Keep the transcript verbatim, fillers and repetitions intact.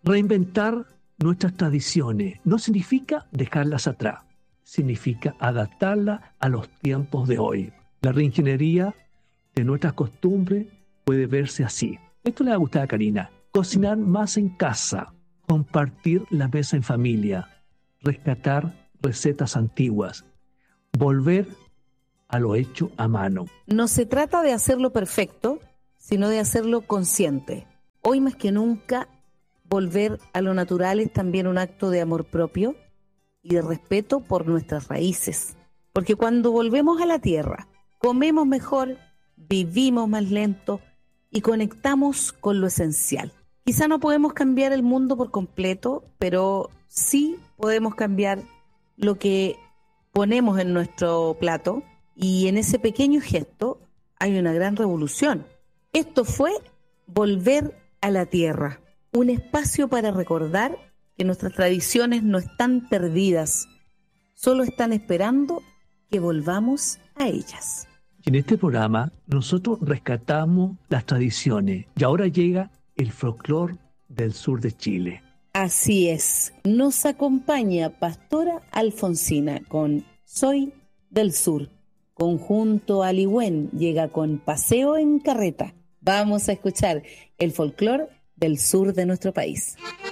Reinventar nuestras tradiciones no significa dejarlas atrás, significa adaptarlas a los tiempos de hoy. La reingeniería de nuestras costumbres puede verse así. Esto le va a gustar a Karina. Cocinar más en casa, compartir la mesa en familia, rescatar recetas antiguas, volver a lo hecho a mano. No se trata de hacerlo perfecto, sino de hacerlo consciente. Hoy más que nunca, volver a lo natural es también un acto de amor propio y de respeto por nuestras raíces. Porque cuando volvemos a la tierra, comemos mejor, vivimos más lento y conectamos con lo esencial. Quizá no podemos cambiar el mundo por completo, pero sí podemos cambiar lo que ponemos en nuestro plato, y en ese pequeño gesto hay una gran revolución. Esto fue Volver a la Tierra, un espacio para recordar que nuestras tradiciones no están perdidas, solo están esperando que volvamos a ellas. En este programa nosotros rescatamos las tradiciones y ahora llega el folclore del sur de Chile. Así es, nos acompaña Pastora Alfonsina con Soy del Sur. Conjunto Alihuén llega con Paseo en Carreta. Vamos a escuchar el folclore del sur de nuestro país.